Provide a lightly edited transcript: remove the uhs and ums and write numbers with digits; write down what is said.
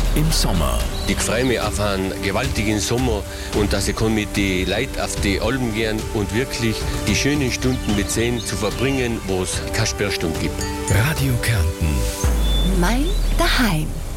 im Sommer. Ich freue mich auf einen gewaltigen Sommer und dass ich mit den Leuten auf die Alpen gehen und wirklich die schönen Stunden mit Seen zu verbringen, wo es keine Sperrstunde gibt. Radio Kärnten. Mein Daheim.